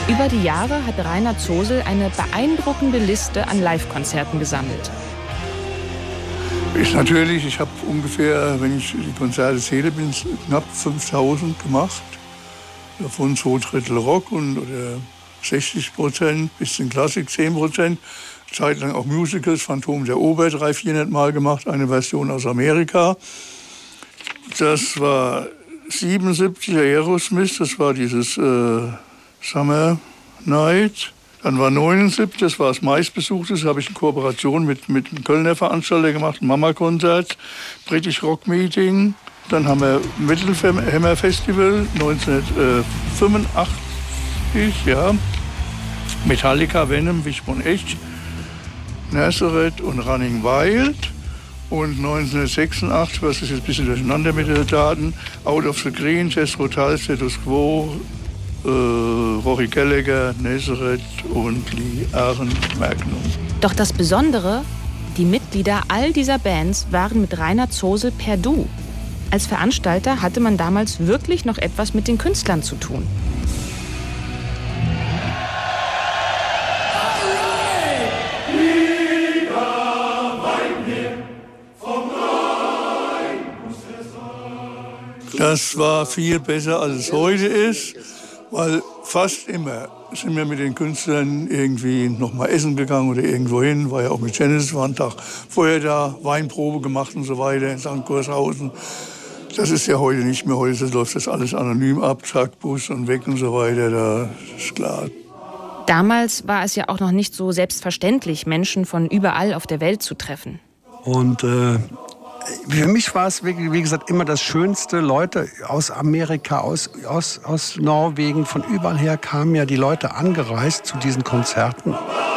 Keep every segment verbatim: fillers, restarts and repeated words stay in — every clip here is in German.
Über die Jahre hat Rainer Zosel eine beeindruckende Liste an Live-Konzerten gesammelt. Ich natürlich, ich habe ungefähr, wenn ich die Konzerte zähle, bin es knapp fünftausend gemacht. Davon zwei Drittel Rock und oder sechzig Prozent, bisschen Klassik zehn Prozent. Zeitlang auch Musicals, Phantom der Oper, drei, vierhundert Mal gemacht, eine Version aus Amerika. Das war siebenundsiebzig Aerosmith, das war dieses äh, Summer Night. Dann war neunundsiebzig, das war das meistbesuchte, das habe ich in Kooperation mit, mit einem Kölner Veranstalter gemacht, ein Mama-Konzert, British Rock Meeting. Dann haben wir Metal Hammer Festival neunzehnhundertfünfundachtzig, ja. Metallica, Venom, Wishbone Echt, Nazareth und Running Wild. Und neunzehnhundertsechsundachtzig, was ist jetzt ein bisschen durcheinander mit den Daten, Out of the Green, Jethro Tull, Status Quo, äh, Rory Gallagher, Nazareth und Lee Aaron Magnum. Doch das Besondere, die Mitglieder all dieser Bands waren mit Rainer Zosel per Du. Als Veranstalter hatte man damals wirklich noch etwas mit den Künstlern zu tun. Das war viel besser, als es heute ist, weil fast immer sind wir mit den Künstlern irgendwie noch mal essen gegangen oder irgendwo hin. War ja auch mit Genesis, war ein Tag vorher da, Weinprobe gemacht und so weiter in Sankt Gorshausen. Das ist ja heute nicht mehr. Heute läuft das alles anonym ab, zack, Bus und weg und so weiter, da ist klar. Damals war es ja auch noch nicht so selbstverständlich, Menschen von überall auf der Welt zu treffen. Und äh für mich war es, wie gesagt, immer das Schönste. Leute aus Amerika, aus, aus, aus Norwegen, von überall her kamen ja die Leute angereist zu diesen Konzerten.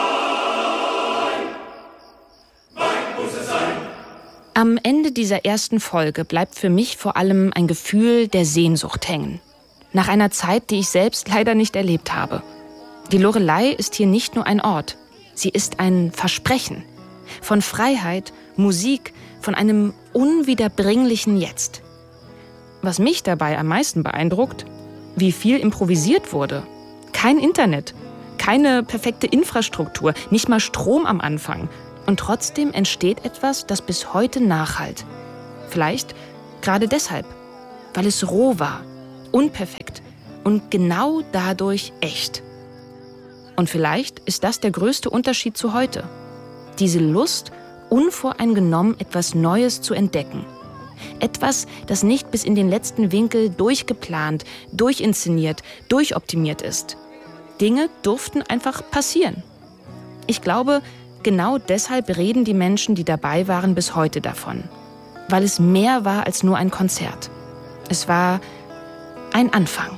Am Ende dieser ersten Folge bleibt für mich vor allem ein Gefühl der Sehnsucht hängen. Nach einer Zeit, die ich selbst leider nicht erlebt habe. Die Loreley ist hier nicht nur ein Ort. Sie ist ein Versprechen. Von Freiheit, Musik, von einem unwiederbringlichen Jetzt. Was mich dabei am meisten beeindruckt, wie viel improvisiert wurde. Kein Internet, keine perfekte Infrastruktur, nicht mal Strom am Anfang. Und trotzdem entsteht etwas, das bis heute nachhallt. Vielleicht gerade deshalb, weil es roh war, unperfekt und genau dadurch echt. Und vielleicht ist das der größte Unterschied zu heute. Diese Lust, unvoreingenommen etwas Neues zu entdecken. Etwas, das nicht bis in den letzten Winkel durchgeplant, durchinszeniert, durchoptimiert ist. Dinge durften einfach passieren. Ich glaube, genau deshalb reden die Menschen, die dabei waren, bis heute davon. Weil es mehr war als nur ein Konzert. Es war ein Anfang.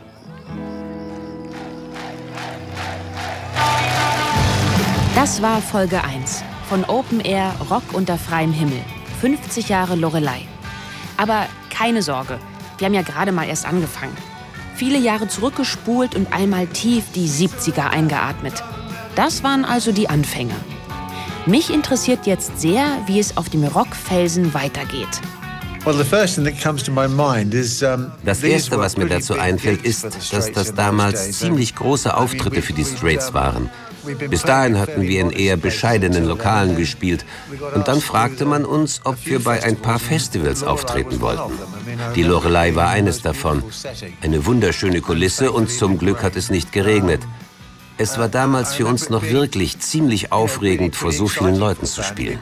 Das war Folge eins. Von Open Air Rock unter freiem Himmel. fünfzig Jahre Loreley. Aber keine Sorge, wir haben ja gerade mal erst angefangen. Viele Jahre zurückgespult und einmal tief die siebziger eingeatmet. Das waren also die Anfänge. Mich interessiert jetzt sehr, wie es auf dem Rockfelsen weitergeht. Das Erste, was mir dazu einfällt, ist, dass das damals ziemlich große Auftritte für die Straits waren. Bis dahin hatten wir in eher bescheidenen Lokalen gespielt. Und dann fragte man uns, ob wir bei ein paar Festivals auftreten wollten. Die Loreley war eines davon. Eine wunderschöne Kulisse und zum Glück hat es nicht geregnet. Es war damals für uns noch wirklich ziemlich aufregend, vor so vielen Leuten zu spielen.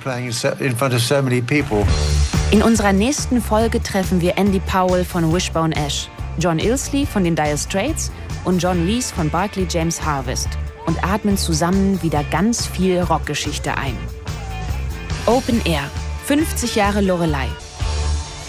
In unserer nächsten Folge treffen wir Andy Powell von Wishbone Ash, John Illsley von den Dire Straits und John Lees von Barclay James Harvest und atmen zusammen wieder ganz viel Rockgeschichte ein. Open Air, fünfzig Jahre Loreley.